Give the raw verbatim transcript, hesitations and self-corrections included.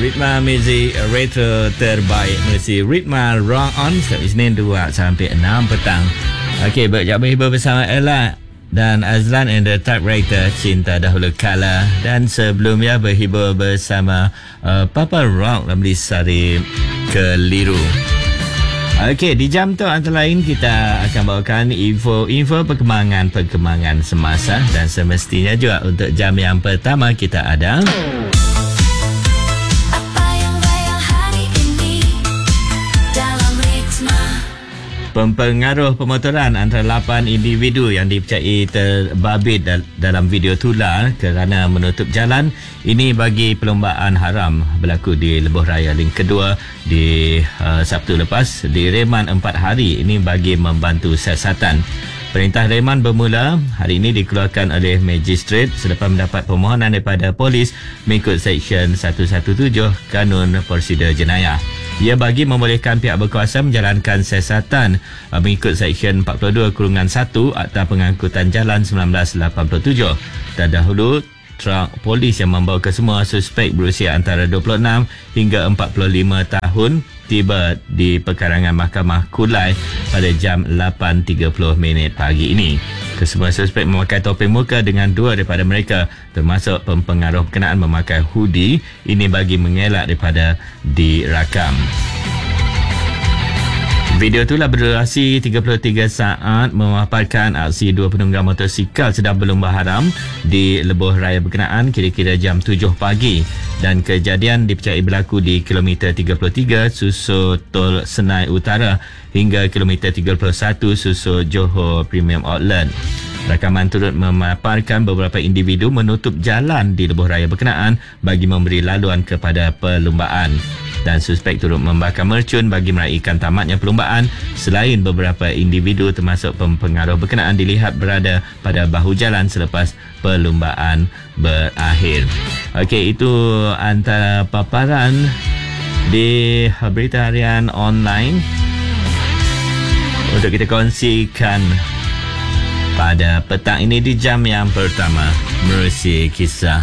Ritma Music Retro terbaik Mesti Ritma Rock On setiap Isnin dua sampai enam petang. Okey, berjaya berhibur bersama Ella dan Azlan and the Typewriter Cinta Dahulu Kala. Dan sebelumnya berhibur bersama uh, Papa Rock Ramli Sari Keliru. Okey, di jam tu antara lain kita akan bawakan info-info perkembangan-perkembangan semasa. Dan semestinya juga untuk jam yang pertama kita ada pempengaruh pemotoran antara lapan individu yang dipercayai terbabit dalam video tular kerana menutup jalan. Ini bagi perlombaan haram berlaku di Lebuh Raya Ring kedua di uh, Sabtu lepas. Direman empat hari ini bagi membantu siasatan. Perintah reman bermula hari ini dikeluarkan oleh Magistrate selepas mendapat permohonan daripada polis mengikut Seksyen seratus tujuh belas Kanun Prosedur Jenayah. Ia bagi membolehkan pihak berkuasa menjalankan siasatan uh, mengikut Seksyen empat puluh dua satu Akta Pengangkutan Jalan seribu sembilan ratus lapan puluh tujuh. Terdahulu, truk polis yang membawa kesemua suspek berusia antara dua puluh enam hingga empat puluh lima tahun tiba di pekarangan Mahkamah Kulai pada jam lapan tiga puluh minit pagi ini. Kesemua suspek memakai topeng muka dengan dua daripada mereka termasuk pempengaruh berkenaan memakai hoodie. Ini bagi mengelak daripada dirakam. Video itulah berdurasi tiga puluh tiga saat memaparkan aksi dua penunggang motosikal sedang berlumba haram di Lebuh Raya berkenaan kira-kira jam tujuh pagi. Dan kejadian dipercayai berlaku di kilometer tiga puluh tiga Susur Tol Senai Utara hingga kilometer tiga puluh satu Susur Johor Premium Outlet. Rakaman turut memaparkan beberapa individu menutup jalan di Lebuh Raya berkenaan bagi memberi laluan kepada perlumbaan. Dan suspek turut membakar mercun bagi meraihkan tamatnya perlumbaan. Selain beberapa individu termasuk pempengaruh berkenaan dilihat berada pada bahu jalan selepas perlumbaan berakhir. Okey, itu antara paparan di berita harian online untuk kita kongsikan pada petang ini di jam yang pertama. Menerusi kisah